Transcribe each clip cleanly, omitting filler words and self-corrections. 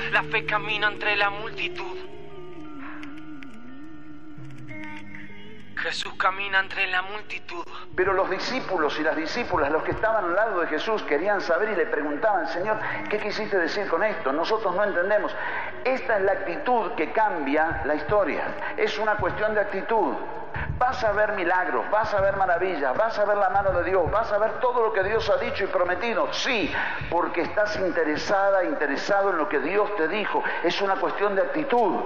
La fe camina entre la multitud. Jesús camina entre la multitud. Pero los discípulos y las discípulas, los que estaban al lado de Jesús, querían saber y le preguntaban: Señor, ¿qué quisiste decir con esto? Nosotros no entendemos. Esta es la actitud que cambia la historia. Es una cuestión de actitud. Vas a ver milagros, vas a ver maravillas, vas a ver la mano de Dios, vas a ver todo lo que Dios ha dicho y prometido. Sí, porque estás interesado en lo que Dios te dijo. Es una cuestión de actitud.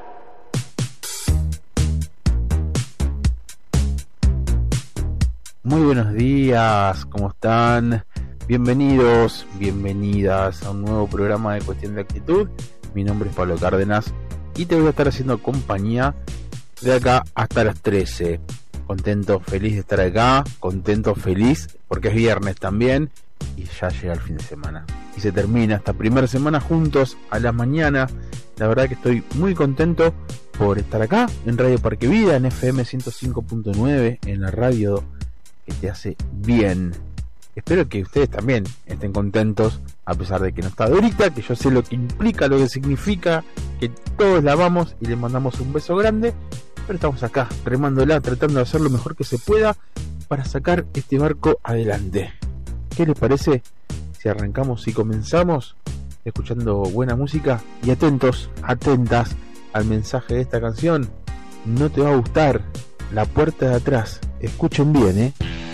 Muy buenos días, ¿cómo están? Bienvenidos, bienvenidas a un nuevo programa de Cuestión de Actitud. Mi nombre es Pablo Cárdenas y te voy a estar haciendo compañía de acá hasta las 13. Contento, feliz de estar acá, contento, feliz, porque es viernes también y ya llega el fin de semana. Y se termina esta primera semana juntos a la mañana. La verdad que estoy muy contento por estar acá en Radio Parque Vida, en FM 105.9, en la radio que te hace bien. Espero que ustedes también estén contentos, a pesar de que no está ahorita, que yo sé lo que implica, lo que significa, que todos la amamos y le mandamos un beso grande, pero estamos acá, remándola, tratando de hacer lo mejor que se pueda para sacar este barco adelante. ¿Qué les parece si arrancamos y comenzamos escuchando buena música y atentos, atentas al mensaje de esta canción? No te va a gustar, La puerta de atrás. Escuchen bien,